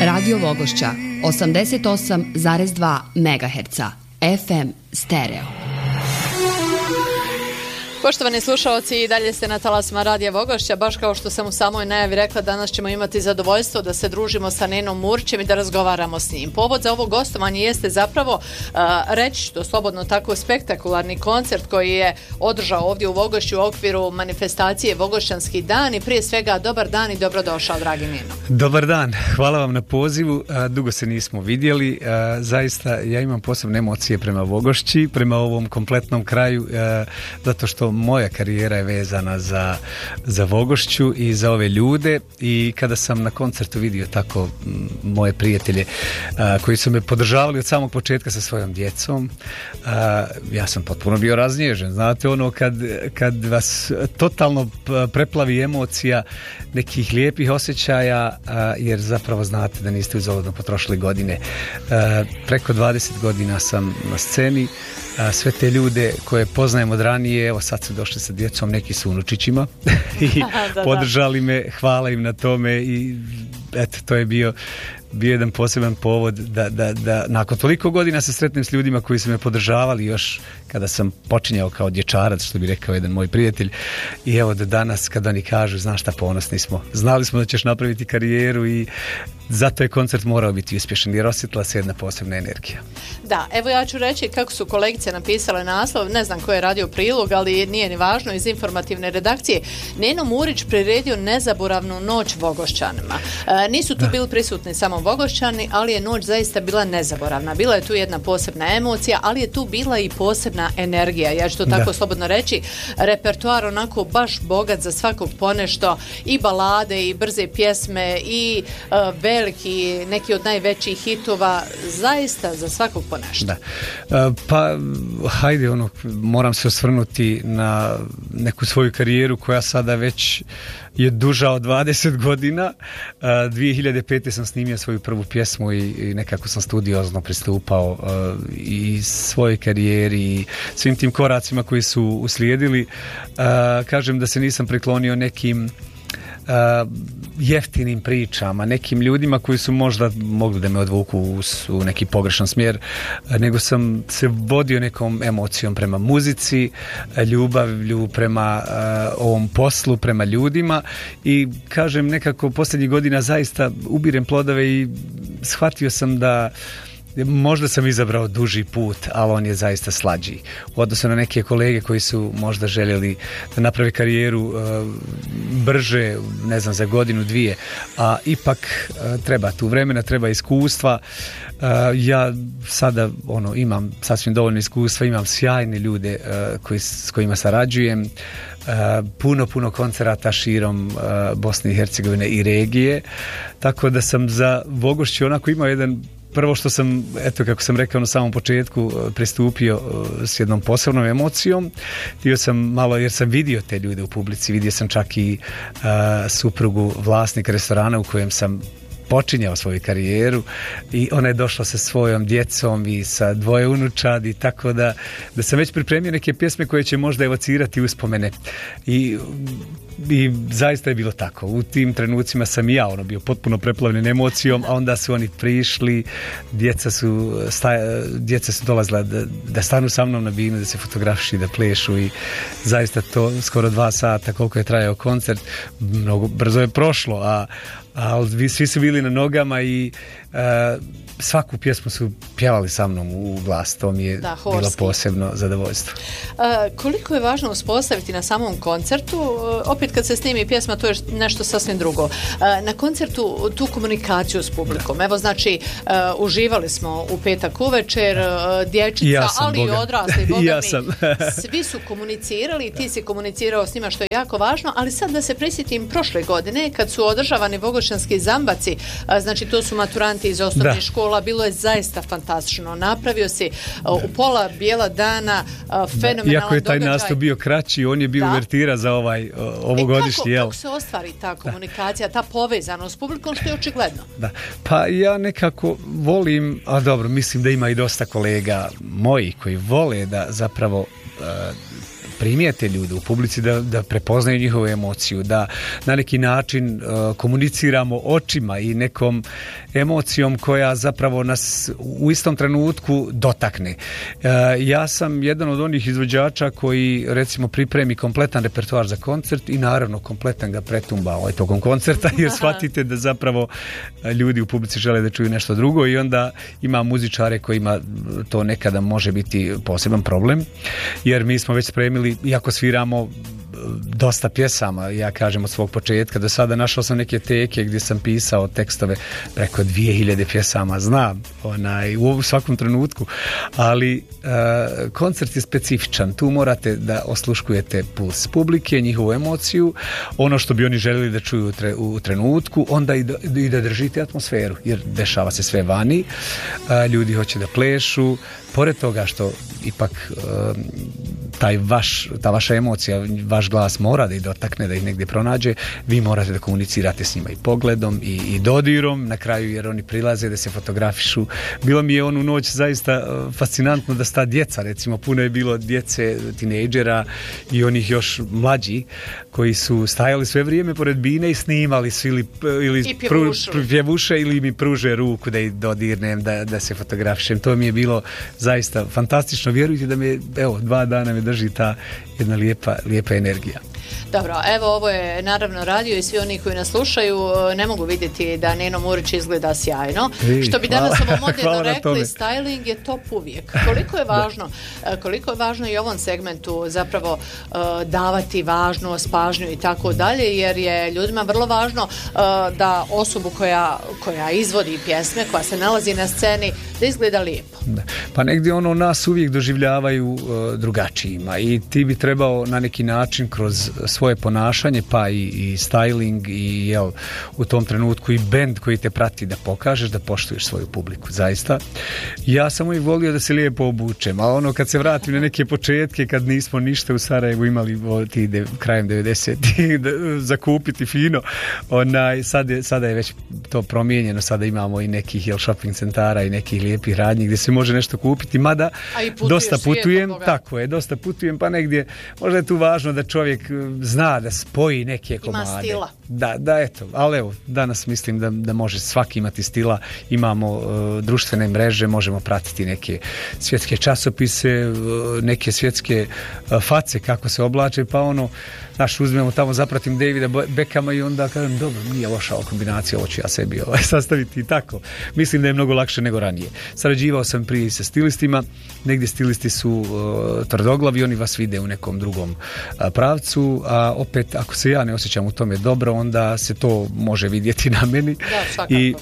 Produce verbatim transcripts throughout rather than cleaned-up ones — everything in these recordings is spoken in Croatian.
Radio Vogošća osamdeset osam zarez dva megaherca F M stereo. Poštovani slušalci, i dalje ste na talasima Radija Vogošća. Baš kao što sam u samoj najavi rekla, danas ćemo imati zadovoljstvo da se družimo sa Nenom Murićem i da razgovaramo s njim. Povod za ovo gostovanje jeste zapravo, uh, reći što slobodno, tako spektakularni koncert koji je održao ovdje u Vogošću u okviru manifestacije Vogošćanski dan. I prije svega, dobar dan i dobrodošao, dragi Neno. Dobar dan, hvala vam na pozivu. Dugo se nismo vidjeli. Zaista, ja imam posebne emocije prema Vogošći, prema ovom kompletnom kraju, zato što moja karijera je vezana za, za Vogošću i za ove ljude, i kada sam na koncertu vidio tako m, moje prijatelje a, koji su me podržavali od samog početka sa svojom djecom, a, ja sam potpuno bio raznježen. Znate, ono kad, kad vas totalno preplavi emocija nekih lijepih osjećaja, a, jer zapravo znate da niste uzaludno potrošili godine. A, preko dvadeset godina sam na sceni. A, sve te ljude koje poznajem od ranije, evo sad su došli sa djecom, neki su unučićima i da, podržali da. me, hvala im na tome, i eto, to je bio bio jedan poseban povod da, da, da nakon toliko godina se sretnem s ljudima koji su me podržavali još kada sam počinjao kao dječarac, što bi rekao jedan moj prijatelj, i evo do danas kada oni kažu, znaš šta, ponosni smo, znali smo da ćeš napraviti karijeru, i zato je koncert morao biti uspješan jer osjetila se jedna posebna energija. Da, evo ja ću reći kako su kolegice napisale naslov, ne znam ko je radio prilog, ali nije ni važno, iz informativne redakcije. Neno Murić priredio nezaboravnu noć Vogošćanima. E, nisu tu da. bili prisutni samo Vogošćani, ali je noć zaista bila nezaboravna. Bila je tu jedna posebna emocija, ali je tu bila i posebna energija. Ja ću to tako da. slobodno reći. Repertoar onako baš bogat za svakog ponešto, i balade, i brze pjesme, i uh, veliki, neki od najvećih hitova, zaista za svakog ponešto. Da. Uh, pa, hajde, ono, moram se osvrnuti na neku svoju karijeru koja sada već je duža od dvadeset godina. Uh, dvije hiljade pete. sam snimio svoju prvu pjesmu i, i nekako sam studiozno pristupao uh, i svojoj karijeri i svim tim koracima koji su uslijedili. Uh, kažem da se nisam priklonio nekim Uh, jeftinim pričama, nekim ljudima koji su možda mogli da me odvuku u, u neki pogrešan smjer, nego sam se vodio nekom emocijom prema muzici, ljubavlju prema uh, ovom poslu, prema ljudima, i kažem nekako posljednjih godina zaista ubirem plodove i shvatio sam da možda sam izabrao duži put, ali on je zaista slađi. U odnosu na neke kolege koji su možda željeli da naprave karijeru uh, brže, ne znam, za godinu, dvije, a ipak uh, treba tu vremena, treba iskustva. Uh, ja sada ono, imam sasvim dovoljno iskustva, imam sjajne ljude uh, koji, s kojima sarađujem, uh, puno, puno koncerata širom uh, Bosne i Hercegovine i regije, tako da sam za Vogošću onako imao jedan, prvo što sam, eto kako sam rekao na samom početku, pristupio s jednom posebnom emocijom. Htio sam malo, jer sam vidio te ljude u publici, vidio sam čak i uh, suprugu vlasnika restorana u kojem sam počinjao svoju karijeru, i ona je došla sa svojom djecom i sa dvoje unučadi, tako da, da sam već pripremio neke pjesme koje će možda evocirati uspomene, i i zaista je bilo tako. U tim trenucima sam i ja ono bio potpuno preplavljen emocijom, a onda su oni prišli, djeca su staja, djeca su dolazila da, da stanu sa mnom na binu, da se fotografiši, da plešu, i zaista to skoro dva sata koliko je trajao koncert, mnogo brzo je prošlo, a ali svi su bili na nogama i uh, svaku pjesmu su pjevali sa mnom u glas. To mi je da, bilo posebno zadovoljstvo. Uh, koliko je važno uspostaviti na samom koncertu, uh, opet kad se snimi pjesma, to je nešto sasvim drugo. Uh, na koncertu tu komunikaciju s publikom. Evo, znači, uh, uživali smo u petak uvečer, uh, dječica, ja sam, ali i odrasli, boga ja mi, sam. svi su komunicirali, ti si komunicirao s njima, što je jako važno, ali sad da se prisjetim prošle godine, kad su održavani Vogošćanski zambaci, uh, znači to su maturanti iz osnovnih da. škola, bilo je zaista fantastično. Napravio si uh, u pola bijela dana uh, fenomenalan događaj. Iako je taj nastup bio kraći, on je bio uvertira za ovaj uh, ovogodišnji. E, kako, kako se ostvari ta komunikacija, da. ta povezanost s publikom, što je očigledno? Da. Pa ja nekako volim, a dobro, mislim da ima i dosta kolega moji koji vole da zapravo uh, primijete ljude u publici, da, da prepoznaju njihovu emociju, da na neki način uh, komuniciramo očima i nekom emocijom koja zapravo nas u istom trenutku dotakne. Uh, ja sam jedan od onih izvođača koji recimo pripremi kompletan repertoar za koncert i naravno kompletan ga pretumba ovaj tokom koncerta, jer shvatite da zapravo ljudi u publici žele da čuju nešto drugo i onda ima muzičare kojima to nekada može biti poseban problem, jer mi smo već spremili, iako sviramo dosta pjesama, ja kažem od svog početka do sada, našao sam neke teke gdje sam pisao tekstove preko dvije hiljade pjesama, znam onaj, u svakom trenutku, ali uh, koncert je specifičan, tu morate da osluškujete puls publike, njihovu emociju, ono što bi oni željeli da čuju u, tre, u trenutku, onda i da, i da držite atmosferu, jer dešava se sve vani, uh, ljudi hoće da plešu, pored toga što ipak uh, taj vaš, ta vaša emocija, vaš glas mora da ih dotakne, da ih negdje pronađe, vi morate da komunicirate s njima i pogledom i, i dodirom, na kraju jer oni prilaze da se fotografišu. Bilo mi je onu noć zaista uh, fascinantno da sta djeca, recimo puno je bilo djece, tinejdžera i onih još mlađi koji su stajali sve vrijeme pored bine i snimali su ili, ili pru, pjevuše ili mi pruže ruku da ih dodirnem, da, da se fotografišem. To mi je bilo zaista fantastično. Vjerujte da me, evo, dva dana me drži ta jedna lijepa, lijepa energija. Dobro, evo ovo je naravno radio i svi oni koji nas slušaju ne mogu vidjeti da Neno Murić izgleda sjajno. I, što bi danas ovo moderno rekli, styling je top uvijek. Koliko je važno, koliko je važno i ovom segmentu zapravo uh, davati važnost, pažnju i tako dalje, jer je ljudima vrlo važno uh, da osobu koja, koja izvodi pjesme, koja se nalazi na sceni, da izgleda lijepo. Da. Pa negdje ono nas uvijek doživljavaju uh, drugačijima i ti bi trebao na neki način kroz svoje ponašanje, pa i, i styling i jel, u tom trenutku i bend koji te prati da pokažeš da poštuješ svoju publiku, zaista. Ja sam uvijek volio da se lijepo obučem, a ono kad se vratim na neke početke, kad nismo ništa u Sarajevu imali o, ti de, krajem devedesetih zakupiti fino, onaj, sad je, sada je već to promijenjeno, sada imamo i nekih jel, shopping centara i nekih lijepih radnji gdje se može nešto kupiti, mada dosta putujem, tako je, dosta putujem, pa negdje možda je tu važno da čovjek zna da spoji neke komade. Ima stila. Da, da, eto, ali evo, danas mislim da, da može svaki imati stila, imamo uh, društvene mreže, možemo pratiti neke svjetske časopise, uh, neke svjetske uh, face kako se oblače, pa ono, naš uzmemo tamo, zapratim Davida Beckhama i onda kažem, dobro, nije loša ova kombinacija, ovo ću ja sebi ovaj, sastaviti i tako. Mislim da je mnogo lakše nego ranije. Sarađivao sam prije sa stilistima, negdje stilisti su uh, tvrdoglavi, oni vas vide u nekom drugom uh, pravcu, a opet ako se ja ne osjećam u tome dobro, onda se to može vidjeti na meni. Da, i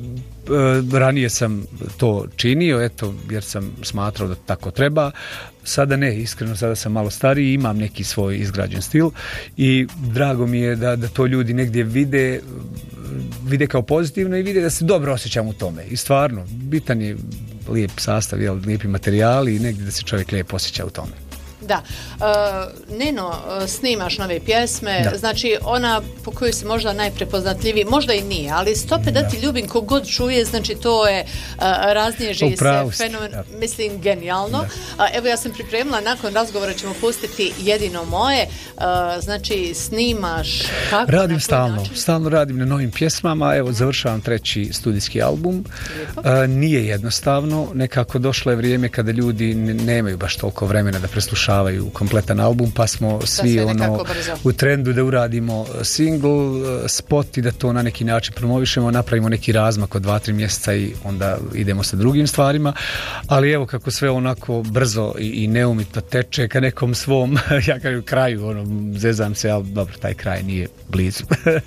uh, ranije sam to činio, eto, jer sam smatrao da tako treba. Sada ne, iskreno, sada sam malo stariji, imam neki svoj izgrađen stil i drago mi je da, da to ljudi negdje vide, vide kao pozitivno i vide da se dobro osjećam u tome. I stvarno, bitan je lijep sastav, jel, lijepi materijali i negdje da se čovjek lijepo osjeća u tome. Da. Uh, Neno, snimaš nove pjesme, da. Znači ona po kojoj si možda najprepoznatljiviji, možda i nije, ali Stope da ti ljubim, kogod čuje, znači to je uh, raznježi se fenomen, da. Mislim, genijalno. Uh, evo ja sam pripremila, nakon razgovora ćemo pustiti Jedino moje, uh, znači snimaš kako? Radim stalno, način? stalno radim na novim pjesmama, evo završavam treći studijski album. Uh, nije jednostavno, nekako došlo je vrijeme kada ljudi nemaju baš toliko vremena da preslušavaju kompletan album, pa smo svi ono u trendu da uradimo single, spot i da to na neki način promovišemo, napravimo neki razmak od dva, tri mjeseca i onda idemo sa drugim stvarima, ali evo kako sve onako brzo i, i neumito teče ka nekom svom, ja kažem kraju, ono, zezam se, ali dobro, taj kraj nije blizu.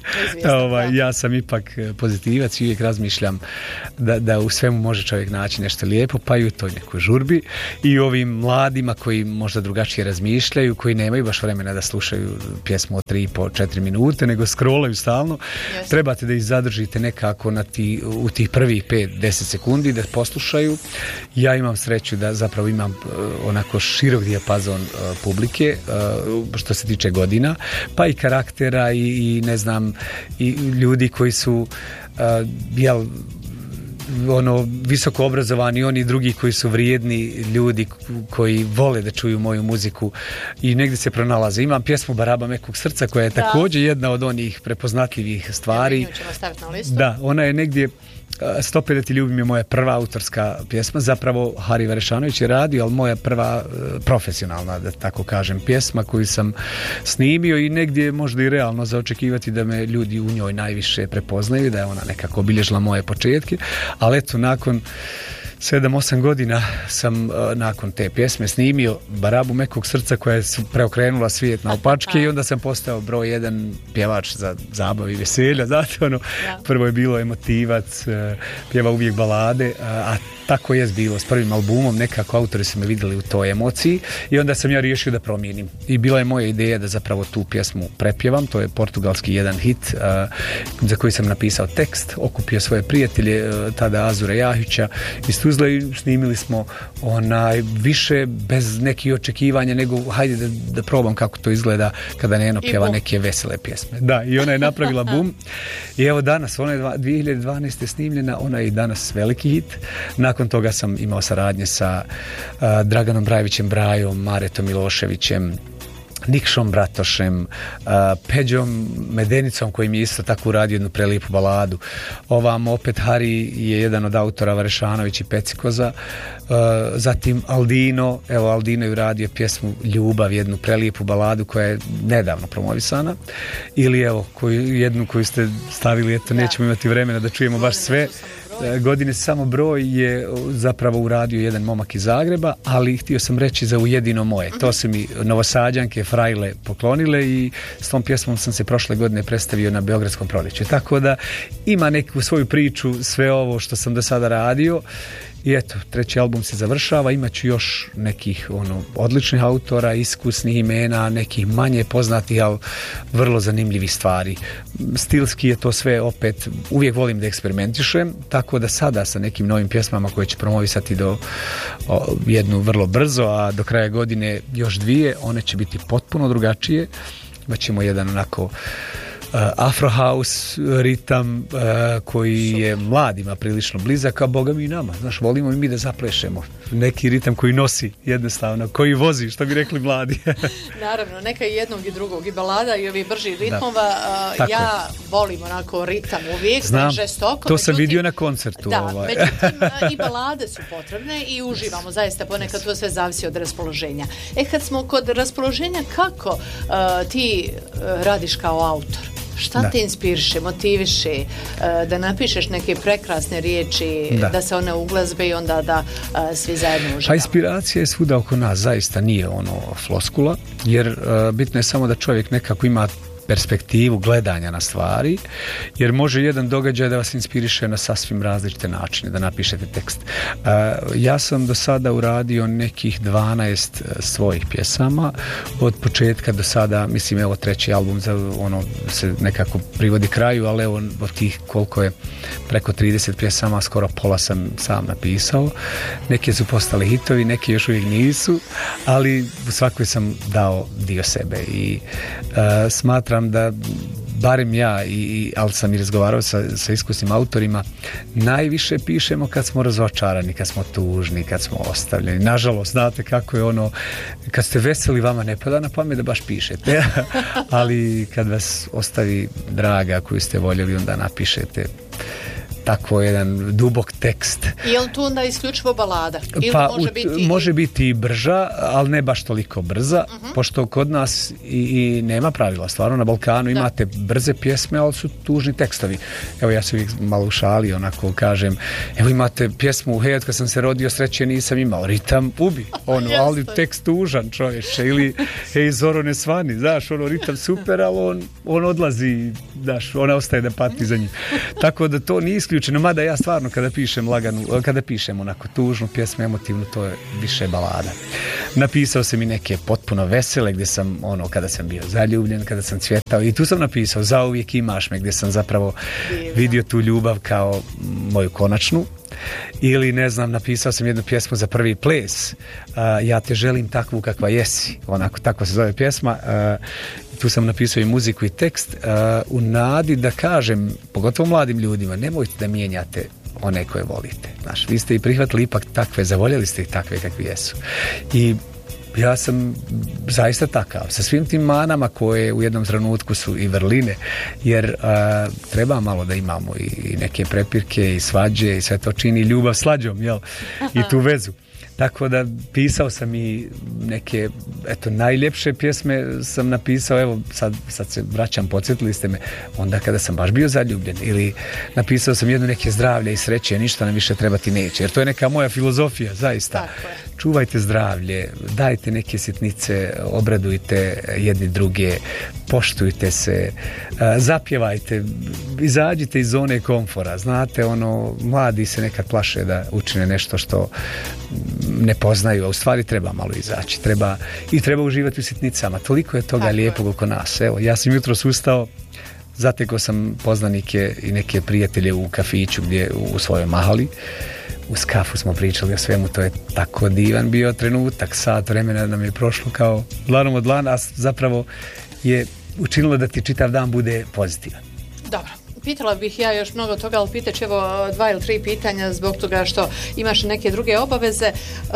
ovaj, ja sam ipak pozitivac i uvijek razmišljam da, da u svemu može čovjek naći nešto lijepo, pa i u toj nekoj žurbi i ovim mladima koji možda drugačije razmišljaju, koji nemaju baš vremena da slušaju pjesmu od tri po četiri minute, nego scrollaju stalno. Yes. Trebate da ih zadržite nekako na ti, u tih prvih pet do deset sekundi da poslušaju. Ja imam sreću da zapravo imam uh, onako širok dijapazon uh, publike uh, što se tiče godina, pa i karaktera i, i ne znam, i ljudi koji su uh, jel, ono visoko obrazovani, oni drugi koji su vrijedni ljudi koji vole da čuju moju muziku i negdje se pronalaze. Imam pjesmu Baraba mekog srca koja je da. također jedna od onih prepoznatljivih stvari. Ja, ćemo staviti na listu. Da, ona je negdje Stope da ti ljubim je moja prva autorska pjesma, zapravo Hari Varešanović je radio, ali moja prva profesionalna, da tako kažem, pjesma koju sam snimio i negdje je možda i realno za očekivati da me ljudi u njoj najviše prepoznaju, da je ona nekako obilježila moje početke, ali eto, nakon sedam osam godina sam uh, nakon te pjesme snimio Barabu mekog srca koja je preokrenula svijet na opačke i onda sam postao broj jedan pjevač za zabavu i veselja. Znate, ono, ja. Prvo je bilo emotivac, uh, pjeva uvijek balade, uh, a tako je bilo s prvim albumom, nekako autori su me vidjeli u toj emociji i onda sam ja riješio da promijenim. I bila je moja ideja da zapravo tu pjesmu prepjevam, to je portugalski jedan hit uh, za koji sam napisao tekst, okupio svoje prijatelje, uh, tada Azura Jahića iz Tuzle i snimili smo onaj više bez nekih očekivanja nego hajde da, da probam kako to izgleda kada Neno pjeva neke vesele pjesme. Da, i ona je napravila bum. I evo danas, ona je dvije hiljade dvanaeste snimljena, ona je i danas veliki hit. Nakon toga sam imao saradnje sa uh, Draganom Brajevićem Brajom, Maretom Miloševićem, Nikšom Bratošem, uh, Peđom Medenicom koji mi je isto tako uradio jednu prelijepu baladu. Ovam opet Hari je jedan od autora, Varešanović i Pecikoza. Uh, zatim Aldino, evo Aldino je uradio pjesmu Ljubav, jednu prelijepu baladu koja je nedavno promovisana. Ili evo koju, jednu koju ste stavili, eto nećemo imati vremena da čujemo baš sve. Godine samo broj je zapravo uradio jedan momak iz Zagreba, ali htio sam reći za Ujedino moje. To su mi Novosađanke, Frajle poklonile i s tom pjesmom sam se prošle godine predstavio na Beogradskom proljeću. Tako da ima neku svoju priču, sve ovo što sam do sada radio. I eto, treći album se završava, imat ću još nekih ono, odličnih autora, iskusnih imena, nekih manje poznatih, ali vrlo zanimljivih stvari. Stilski je to sve opet, uvijek volim da eksperimentišem, tako da sada sa nekim novim pjesmama koje ću promovisati do o, jednu vrlo brzo, a do kraja godine još dvije, one će biti potpuno drugačije. Imaćemo jedan onako Uh, Afro House ritam uh, koji je mladima prilično blizak, a boga mi i nama. Znaš, volimo i mi da zaplešemo. Neki ritam koji nosi jednostavno, koji vozi, što bi rekli mladi. Naravno, neka i jednog i drugog, i balada i ovi brži ritmova. Uh, ja je. volim onako ritam uvijek, znam, žestoko. To međutim, sam vidio na koncertu. Da, ovaj. međutim, i balade su potrebne i uživamo, zaista ponekad to sve zavisi od raspoloženja. E, kad smo kod raspoloženja, kako uh, ti uh, radiš kao autor? Šta da. te inspiriše, motiviše uh, da napišeš neke prekrasne riječi, da, da se one uglazbe i onda da uh, svi zajedno uživamo? Pa inspiracija je svuda oko nas, zaista nije ono floskula, jer uh, bitno je samo da čovjek nekako ima perspektivu gledanja na stvari, jer može jedan događaj da vas inspiriše na sasvim različite načine, da napišete tekst. Uh, ja sam do sada uradio nekih dvanaest svojih pjesama, od početka do sada, mislim, evo treći album za ono se nekako privodi kraju, ali evo od tih koliko je preko trideset pjesama, skoro pola sam sam napisao. Neke su postale hitovi, neke još uvijek nisu, ali u svakoj sam dao dio sebe i uh, smatram da barem ja, i, ali sam i razgovarao sa, sa iskusnim autorima, najviše pišemo kad smo razočarani, kad smo tužni, kad smo ostavljeni. Nažalost, znate kako je ono, kad ste veseli vama ne pada na pamet da baš pišete, ali kad vas ostavi draga koju ste voljeli, onda napišete tako jedan dubok tekst. Je li tu onda isključivo balada? Ili pa može, u, biti... može biti i brža, ali ne baš toliko brza, uh-huh. pošto kod nas i, i nema pravila. Stvarno na Balkanu da. imate brze pjesme, ali su tužni tekstovi. Evo ja se uvijek malo u šali onako kažem, evo imate pjesmu hej, kad sam se rodio sreće nisam imao, ritam ubi, ono, ali tekst tužan čovječe, ili hej Zoro ne svani, znaš, ono ritam super, ali on, on odlazi, znaš, ona ostaje da pati za njim. Tako da to nije isključivo. Mada ja stvarno kada pišem laganu, kada pišem onako tužnu pjesmu, emotivnu, to je više balada. Napisao sam i neke potpuno vesele gdje sam ono kada sam bio zaljubljen, kada sam cvjetao, i tu sam napisao Zauvijek imaš me, gdje sam zapravo vidio tu ljubav kao moju konačnu. Ili ne znam, napisao sam jednu pjesmu za prvi ples, uh, ja te želim takvu kakva jesi, onako tako se zove pjesma. Uh, tu sam napisao i muziku i tekst uh, u nadi da kažem, pogotovo mladim ljudima, nemojte da mijenjate one koje volite. Znaš, vi ste i prihvatili ipak takve, zavoljeli ste ih takve kakvi jesu. I ja sam zaista takav, sa svim tim manama koje u jednom trenutku su i vrline, jer a, treba malo da imamo i, i neke prepirke i svađe i sve to čini ljubav slađom, jel? I tu vezu. Tako da pisao sam i neke, eto, najljepše pjesme sam napisao, evo, sad, sad se vraćam, podsjetili ste me, onda kada sam baš bio zaljubljen, ili napisao sam jedno neke zdravlje i sreće, ništa nam više trebati neće, jer to je neka moja filozofija, zaista. Čuvajte zdravlje, dajte neke sitnice, obradujte jedni druge, poštujte se, zapjevajte, izađite iz zone komfora, znate, ono, mladi se nekad plaše da učine nešto što ne poznaju, a u stvari treba malo izaći, treba, i treba uživati u sitnicama, toliko je toga tako lijepog oko nas. Evo, ja sam jutros ustao, zatekao sam poznanike i neke prijatelje u kafiću gdje u svojoj mahali, uz kafu smo pričali o svemu, to je tako divan bio trenutak, sat vremena nam je prošlo kao dlanom od dlana, a zapravo je učinilo da ti čitav dan bude pozitivan. Dobro. Pitala bih ja još mnogo toga, ali pitaću evo dva ili tri pitanja zbog toga što imaš neke druge obaveze.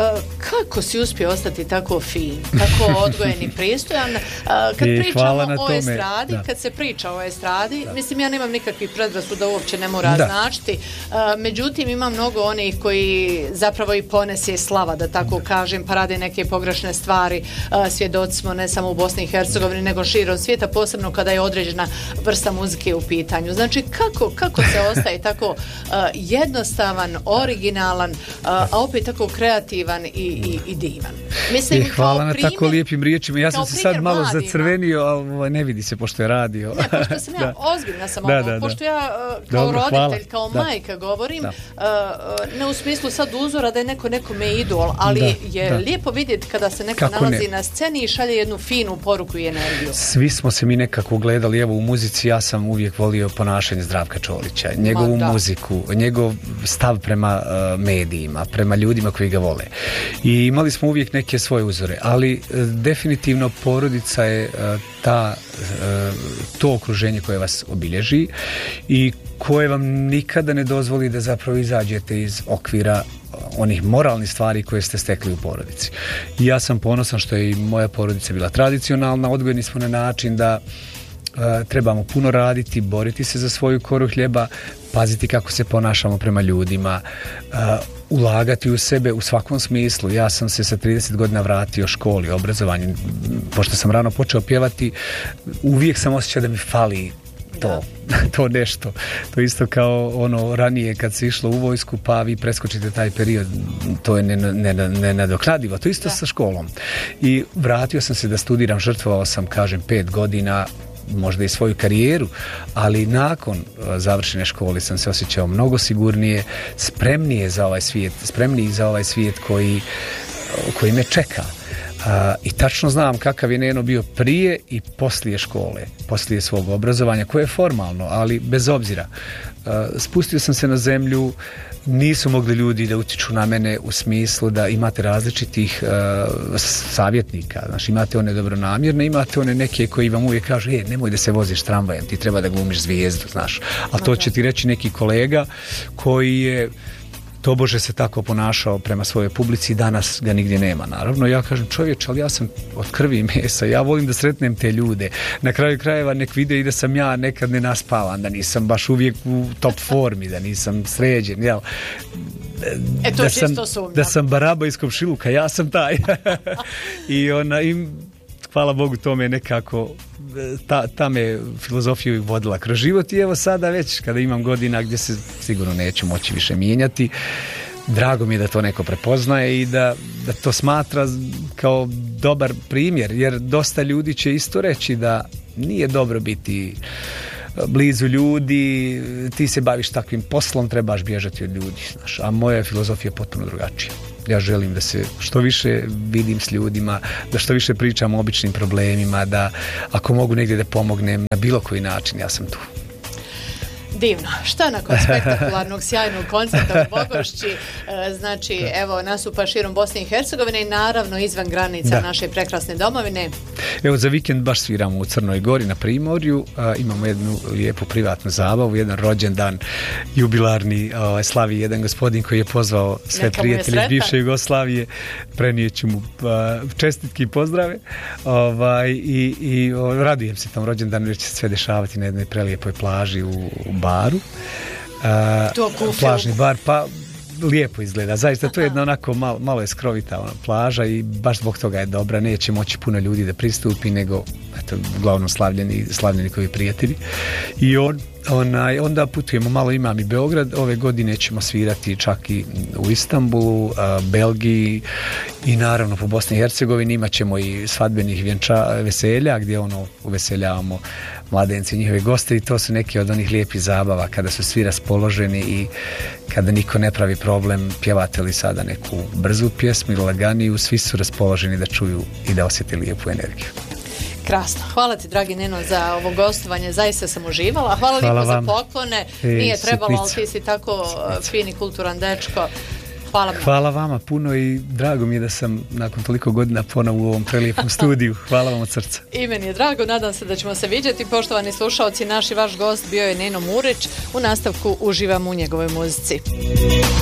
Kako si uspio ostati tako fin, tako odgojen i pristojan? Kad I pričamo o tome. estradi, da. kad se priča o estradi, da. mislim ja nemam nikakvih predrasuda, uopće ne mora da. značiti. Međutim, ima mnogo onih koji zapravo i ponese slava, da tako da. kažem, pa rade neke pogrešne stvari. Svjedoci smo ne samo u Bosni i Hercegovini, nego širom svijeta, posebno kada je određena vrsta muzike u pitanju. Znači, Kako, kako se ostaje tako uh, jednostavan, originalan, uh, a opet tako kreativan i, i, i divan. Mislim, I hvala na primjer, tako lijepim riječima. Ja sam se sad malo mladima. zacrvenio, ali ne vidi se pošto je radio. Ne, pošto sam ja, ozbiljna sam da, ovo, da, pošto ja uh, kao Dobro, roditelj, hvala. kao da. majka govorim, uh, ne u smislu sad uzora da je neko nekome idol, ali da, je da. lijepo vidjeti kada se neko kako nalazi ne? na sceni i šalje jednu finu poruku i energiju. Svi smo se mi nekako gledali, evo u muzici ja sam uvijek volio ponašanje Zdravka Čolića, njegovu Ma, muziku, njegov stav prema uh, medijima, prema ljudima koji ga vole. I imali smo uvijek neke svoje uzore, ali uh, definitivno porodica je uh, ta, uh, to okruženje koje vas obilježi i koje vam nikada ne dozvoli da zapravo izađete iz okvira onih moralnih stvari koje ste stekli u porodici. I ja sam ponosan što je i moja porodica bila tradicionalna, odgojeni smo na način da Uh, trebamo puno raditi, boriti se za svoju koru hljeba, paziti kako se ponašamo prema ljudima, uh, ulagati u sebe u svakom smislu. Ja sam se sa trideset godina vratio školi, obrazovanju. Pošto sam rano počeo pjevati, uvijek sam osjećao da mi fali to, to nešto. To isto kao ono ranije kad se išlo u vojsku, pa vi preskočite taj period, to je nenadoknadivo. To isto da. sa školom. I vratio sam se da studiram, žrtvovao sam, kažem, pet godina, možda i svoju karijeru, ali nakon završene škole sam se osjećao mnogo sigurnije, spremnije za ovaj svijet, spremniji za ovaj svijet koji, koji me čeka. A, i tačno znam kakav je Neno bio prije i poslije škole, poslije svog obrazovanja, koje je formalno, ali bez obzira. A, spustio sam se na zemlju, nisu mogli ljudi da utiču na mene u smislu da imate različitih uh, savjetnika. Znači, imate one dobronamjerne, imate one neke koji vam uvijek kažu, e, nemoj da se voziš tramvajem, ti treba da glumiš zvijezdu, znaš. A to će ti reći neki kolega koji je tobože se tako ponašao prema svojoj publici, danas ga nigdje nema, naravno. Ja kažem, čovječ, ali ja sam od krvi i mesa, ja volim da sretnem te ljude. Na kraju krajeva nek vide i da sam ja nekad nenaspavan, da nisam baš uvijek u top formi, da nisam sređen, jel? E, to da, sam, da sam baraba iz komšiluka, ja sam taj. I ona im, hvala Bogu, tome nekako ta, ta me filozofiju vodila kroz život i evo sada već kada imam godina gdje se sigurno neću moći više mijenjati, drago mi je da to neko prepoznaje i da, da to smatra kao dobar primjer, jer dosta ljudi će isto reći da nije dobro biti blizu ljudi, ti se baviš takvim poslom, trebaš bježati od ljudi, znaš, a moja filozofija je potpuno drugačija. Ja želim da se što više vidim s ljudima, da što više pričam o običnim problemima, da ako mogu negdje da pomognem na bilo koji način, ja sam tu. Divno. Šta nakon spektakularnog sjajnog koncerta u Bogošći, e, znači da. Evo nastupa širom Bosne i Hercegovine i naravno izvan granica da. Naše prekrasne domovine. Evo za vikend baš sviramo u Crnoj Gori na Primorju, a, imamo jednu lijepu privatnu zabavu, jedan rođendan jubilarni, a, slavi jedan gospodin koji je pozvao sve Neka prijatelje iz bivše Jugoslavije, prenijeću mu a, čestitke i pozdrave, ovaj, i, i o, radujem se tom rođendanu jer će se sve dešavati na jednoj prelijepoj plaži u, u baru. Uh, plažni bar, pa lijepo izgleda, zaista to je jedna onako malo, malo je skrovita ona plaža i baš zbog toga je dobra, neće moći puno ljudi da pristupi, nego eto, uglavnom slavljeni, slavljeni koji prijatelji. I on, onaj, onda putujemo, malo imam i Beograd, ove godine ćemo svirati čak i u Istanbulu, uh, Belgiji i naravno po Bosni i Hercegovini, imat ćemo i svadbenih vjenča, veselja gdje ono uveseljavamo mladenci i njihove goste i to su neki od onih lijepih zabava kada su svi raspoloženi i kada niko ne pravi problem, pjevate li sada neku brzu pjesmu ili laganiju, svi su raspoloženi da čuju i da osjeti lijepu energiju. Krasno. Hvala ti, dragi Neno, za ovo gostovanje. Zaista sam uživala. Hvala, Hvala lijepo vam. Za poklone. E, Nije trebalo, ali ti si tako sitnica. Fini, kulturan dečko. Hvala, Hvala vama puno i drago mi je da sam nakon toliko godina ponovo u ovom prelijepom studiju. Hvala vam od srca. I meni je drago, nadam se da ćemo se vidjeti. Poštovani slušaoci, naš i vaš gost bio je Neno Murić. U nastavku uživamo u njegovoj muzici.